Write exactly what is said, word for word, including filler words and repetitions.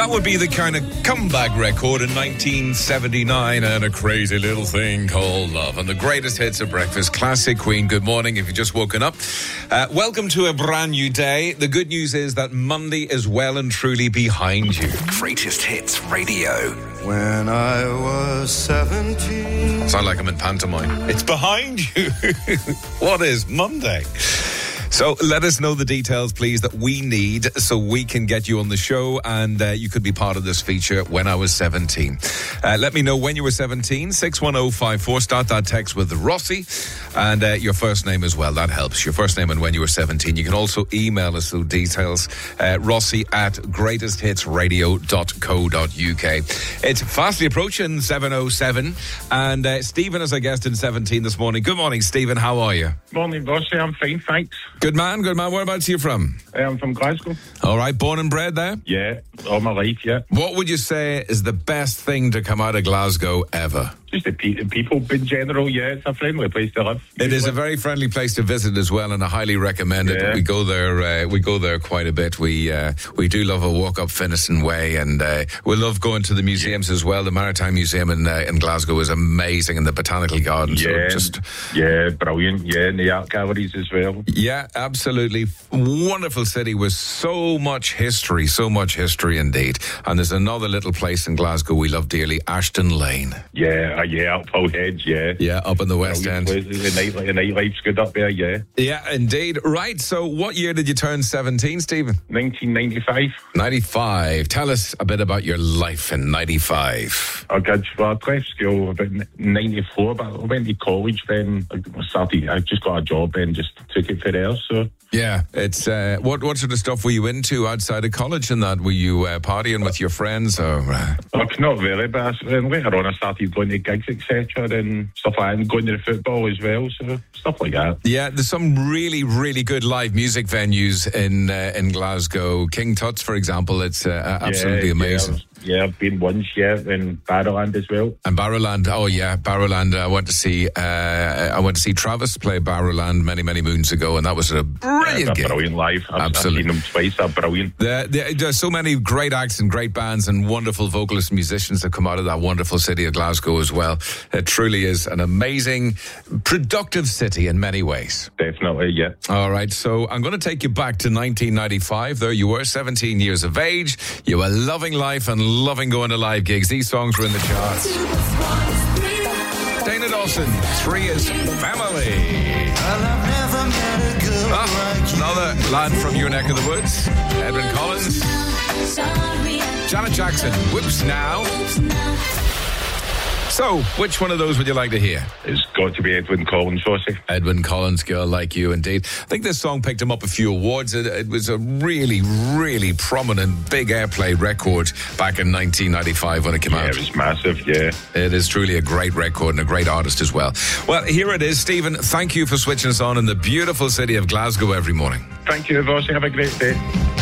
That would be the kind of comeback record in nineteen seventy-nine, and a crazy little thing called love. And the greatest hits of breakfast, classic Queen. Good morning if you've just woken up. Uh, welcome to a brand new day. The good news is that Monday is well and truly behind you. Greatest Hits Radio. When I was seventeen. Sound like I'm in pantomime. It's behind you. What is Monday? So let us know the details, please, that we need so we can get you on the show, and uh, you could be part of this feature, When I Was seventeen. Uh, let me know when you were seventeen, six one oh five four. Start that text with Rossi, and uh, your first name as well. That helps. Your first name and when you were seventeen. You can also email us those details, uh, Rossi at greatest hits radio dot co dot uk. It's fastly approaching seven oh seven, and uh, Stephen is our guest in seventeen this morning. Good morning, Stephen. How are you? Morning, Rossi. I'm fine, thanks. Good man, good man. Whereabouts are you from? I'm from Glasgow. All right, born and bred there? Yeah, all my life, yeah. What would you say is the best thing to come out of Glasgow ever? Just the pe- people in general, yeah. It's a friendly place to live. It is a very friendly place to visit as well, and I highly recommend it. Yeah. We go there. Uh, we go there quite a bit. We uh, we do love a walk up Finnieston Way, and uh, we love going to the museums as well. The Maritime Museum in uh, in Glasgow is amazing, and the Botanical Gardens. Yeah, so just yeah, brilliant. Yeah, and the art galleries as well. Yeah, absolutely wonderful city with so much history, so much history indeed. And there's another little place in Glasgow we love dearly, Ashton Lane. Yeah, uh, yeah, up Hull Hedge, yeah. Yeah, up in the West End. The, night, the nightlife's good up there, yeah. Yeah, indeed. Right, so what year did you turn seventeen, Stephen? nineteen ninety-five. ninety-five. Tell us a bit about your life in ninety-five. I got, well, I left school about ninety-four, but I went to college then. I started, I just got a job and just took it for there, so... Yeah, it's uh, what what sort of stuff were you into outside of college and that? Were you uh, partying with your friends or? Uh... Oh, not really, but I, then later on I started going to gigs, et cetera, and stuff like that, and going to the football as well, so stuff like that. Yeah, there's some really really good live music venues in uh, in Glasgow. King Tut's, for example, it's uh, absolutely yeah, amazing. Yeah, yeah, I've been once, yeah, in Barrowland as well. And Barrowland, oh yeah, Barrowland. I went to see, uh, I went to see Travis play Barrowland many, many moons ago, and that was a brilliant yeah, gig. Brilliant live. I've, Absolutely. I've seen them twice. They're brilliant. There, there, there's so many great acts and great bands and wonderful vocalists and musicians that come out of that wonderful city of Glasgow as well. It truly is an amazing, productive city in many ways. Definitely, yeah. All right, so I'm going to take you back to nineteen ninety-five. There you were, seventeen years of age. You were loving life and loving going to live gigs. These songs were in the charts. Dana Dawson, Three is Family. Ah, another lad from your neck of the woods. Edwyn Collins. Janet Jackson, Whoops Now. So, which one of those would you like to hear? It's got to be Edwyn Collins, Rossi. Edwyn Collins, Girl Like You, indeed. I think this song picked him up a few awards. It, it was a really, really prominent, big airplay record back in nineteen ninety-five when it came Yeah, out. it was massive, yeah. It is truly a great record and a great artist as well. Well, here it is, Stephen. Thank you for switching us on in the beautiful city of Glasgow every morning. Thank you, Rossi. Have a great day.